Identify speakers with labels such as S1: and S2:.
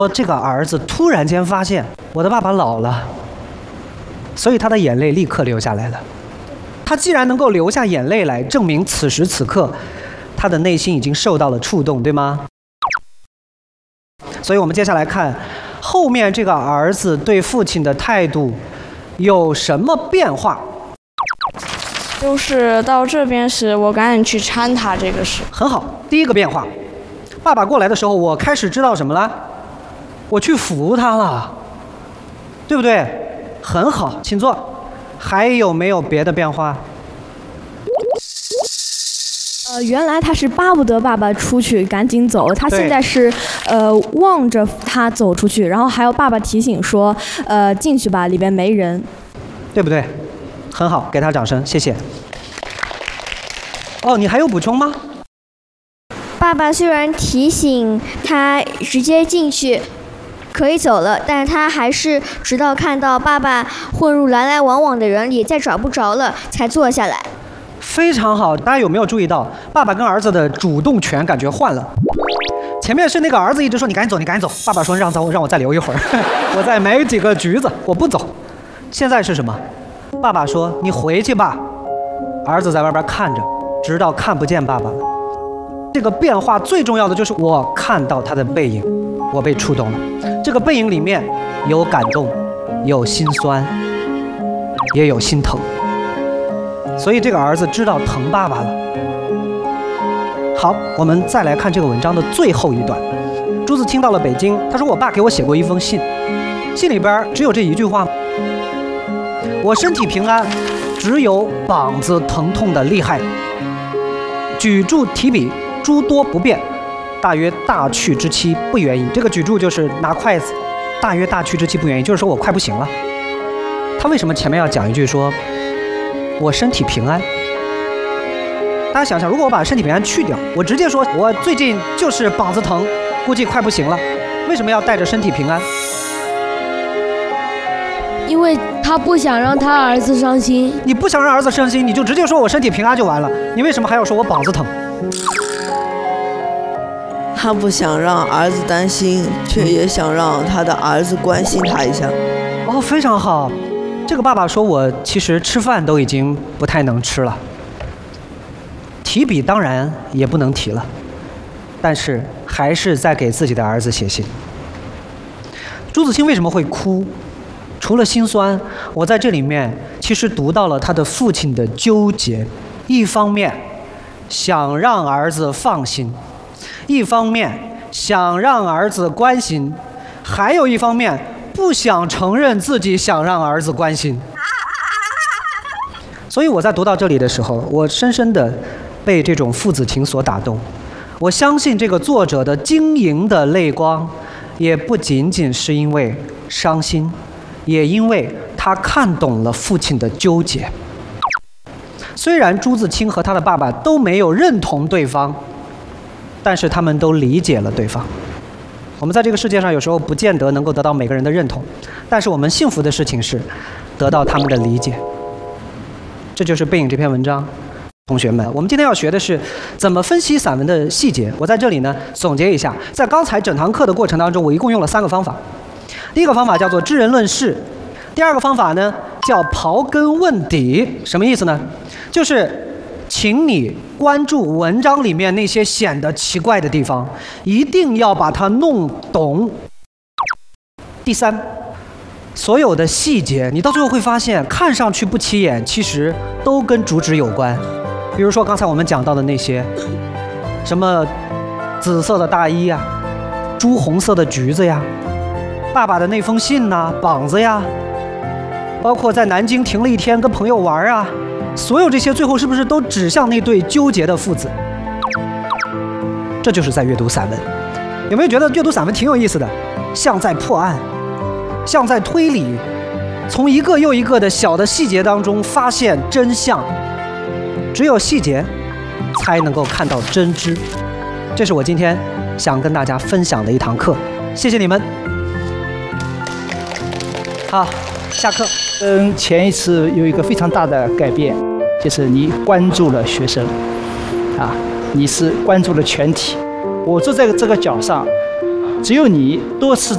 S1: 这个儿子突然间发现我的爸爸老了，所以他的眼泪立刻流下来了。他既然能够流下眼泪来，证明此时此刻他的内心已经受到了触动，对吗？所以我们接下来看后面这个儿子对父亲的态度有什么变化。
S2: 就是到这边时，我赶紧去搀他这个事。
S1: 很好，第一个变化，爸爸过来的时候，我开始知道什么了？我去扶他了，对不对？很好，请坐。还有没有别的变化？
S3: 原来他是巴不得爸爸出去赶紧走，他现在是望着他走出去，然后还有爸爸提醒说，进去吧，里边没人，
S1: 对不对？很好，给他掌声，谢谢。哦，你还有补充吗？
S4: 爸爸虽然提醒他直接进去可以走了，但他还是直到看到爸爸混入来来往往的人里，再找不着了，才坐下来。
S1: 非常好，大家有没有注意到，爸爸跟儿子的主动权感觉换了？前面是那个儿子一直说你赶紧走，你赶紧走，爸爸说让我再留一会儿，我再买几个橘子，我不走。现在是什么？爸爸说你回去吧，儿子在外边看着，直到看不见爸爸了。这个变化最重要的就是我看到他的背影，我被触动了。这个背影里面有感动，有心酸，也有心疼。所以这个儿子知道疼爸爸了。好，我们再来看这个文章的最后一段。朱自清到了北京，他说我爸给我写过一封信，信里边只有这一句话：我身体平安，只有膀子疼痛的厉害。举箸提笔，诸多不便，大约大去之期不远矣。这个举箸就是拿筷子，大约大去之期不远矣，就是说我快不行了。他为什么前面要讲一句说我身体平安？大家想想，如果我把身体平安去掉，我直接说我最近就是膀子疼，估计快不行了，为什么要带着身体平安？
S5: 因为他不想让他儿子伤心。
S1: 你不想让儿子伤心，你就直接说我身体平安就完了，你为什么还要说我膀子疼？
S6: 他不想让儿子担心，却也想让他的儿子关心他一下。
S1: 哦，非常好。这个爸爸说我其实吃饭都已经不太能吃了，提笔当然也不能提了，但是还是在给自己的儿子写信。朱自清为什么会哭？除了心酸，我在这里面其实读到了他的父亲的纠结，一方面想让儿子放心，一方面想让儿子关心，还有一方面不想承认自己想让儿子关心。所以我在读到这里的时候，我深深地被这种父子情所打动。我相信这个作者的晶莹的泪光，也不仅仅是因为伤心，也因为他看懂了父亲的纠结。虽然朱自清和他的爸爸都没有认同对方，但是他们都理解了对方。我们在这个世界上有时候不见得能够得到每个人的认同，但是我们幸福的事情是得到他们的理解。这就是《背影》这篇文章。同学们，我们今天要学的是怎么分析散文的细节。我在这里呢总结一下，在刚才整堂课的过程当中，我一共用了3个方法。第一个方法叫做知人论事，第二个方法呢叫刨根问底。什么意思呢？就是请你关注文章里面那些显得奇怪的地方，一定要把它弄懂。第三，所有的细节你到最后会发现看上去不起眼，其实都跟主旨有关。比如说刚才我们讲到的那些什么紫色的大衣呀，朱红色的橘子呀，爸爸的那封信呐，膀子呀，包括在南京停了1天跟朋友玩啊，所有这些最后是不是都指向那对纠结的父子？这就是在阅读散文。有没有觉得阅读散文挺有意思的？像在破案，像在推理，从一个又一个的小的细节当中发现真相。只有细节才能够看到真知。这是我今天想跟大家分享的一堂课，谢谢你们。好，下课。
S7: 前一次有一个非常大的改变，就是你关注了学生，你是关注了全体。我坐在这个角上，只有你多次